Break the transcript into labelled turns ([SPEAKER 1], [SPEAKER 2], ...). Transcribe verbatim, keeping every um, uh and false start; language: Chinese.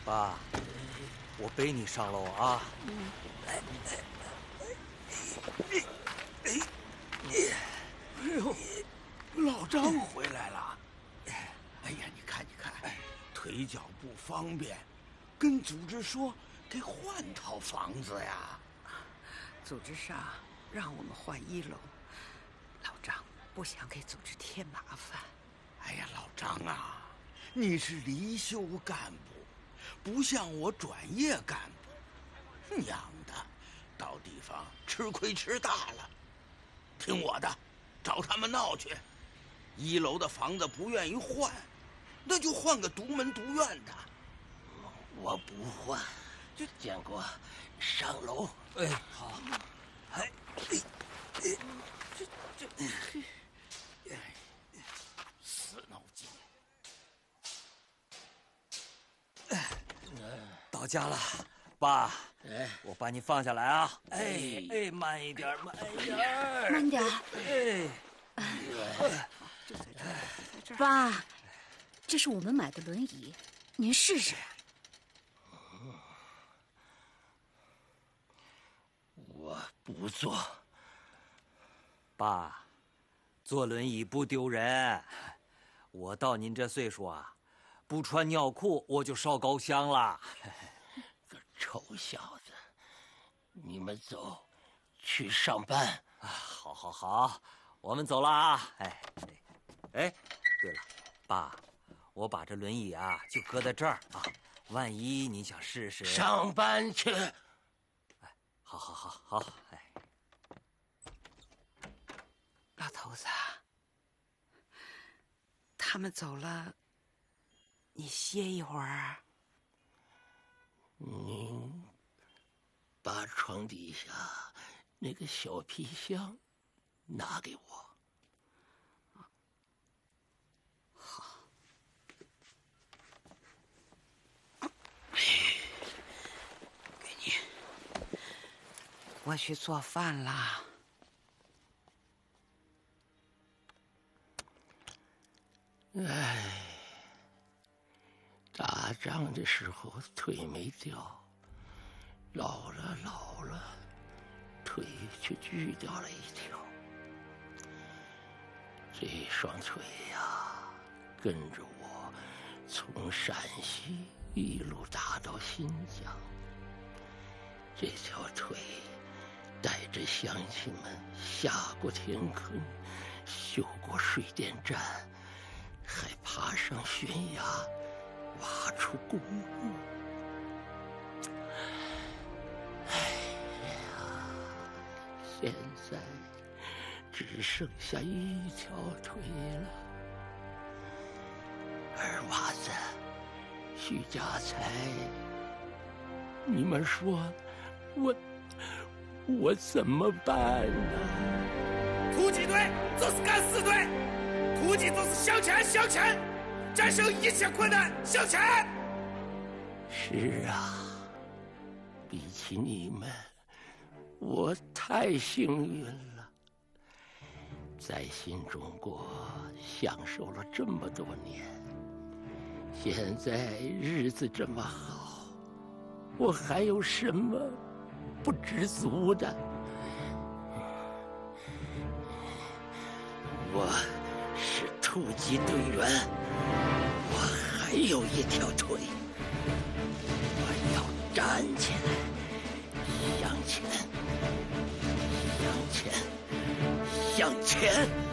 [SPEAKER 1] 爸，我背你上楼啊！
[SPEAKER 2] 嗯，
[SPEAKER 1] 来，
[SPEAKER 2] 哎哎哎呦，老张回来了！哎呀，你看你看，腿脚不方便，跟组织说给换套房子呀。
[SPEAKER 3] 组织上让我们换一楼，老张不想给组织添麻烦。
[SPEAKER 2] 哎呀，老张啊，你是离休干部，不像我转业干部，娘的，到地方吃亏吃大了。听我的，找他们闹去。一楼的房子不愿意换，那就换个独门独院的。
[SPEAKER 4] 我不换，就建国上楼。
[SPEAKER 1] 哎，好。哎，哎，哎，
[SPEAKER 2] 这这，哎，死脑筋。
[SPEAKER 1] 到家了，爸。
[SPEAKER 4] 哎，
[SPEAKER 1] 我把你放下来啊！哎哎，慢一点，慢一点，
[SPEAKER 5] 慢点。
[SPEAKER 1] 哎，
[SPEAKER 3] 就在这儿，在这儿。
[SPEAKER 5] 爸，这是我们买的轮椅，您试试。
[SPEAKER 4] 我不坐。
[SPEAKER 1] 爸，坐轮椅不丢人。我到您这岁数啊，不穿尿裤我就烧高香了。
[SPEAKER 4] 个臭小子，你们走，去上班。
[SPEAKER 1] 啊，好，好，好，我们走了啊！哎，哎，对了，爸，我把这轮椅啊就搁在这儿啊，万一你想试试。
[SPEAKER 4] 上班去。
[SPEAKER 1] 哎，好，好，好，好，哎。
[SPEAKER 3] 老头子，他们走了，你歇一会儿。
[SPEAKER 4] 您把床底下那个小皮箱拿给我。
[SPEAKER 3] 好。给你。我去做饭啦。
[SPEAKER 4] 哎，打仗的时候腿没掉，老了老了，腿却锯掉了一条。这双腿呀，跟着我从陕西一路打到新疆。这条腿带着乡亲们下过田坑，修过水电站，还爬上悬崖，挖出公墓。哎呀，现在只剩下一条腿了。二娃子，徐家财，你们说我我怎么办呢？
[SPEAKER 6] 突击队就是敢死队，突击就是向前向前，战胜一切困难，向前。
[SPEAKER 4] 是啊，比起你们，我太幸运了，在新中国享受了这么多年，现在日子这么好，我还有什么不知足的？我是突击队员，我还有一条腿，我要站起来，向前，向前，向前。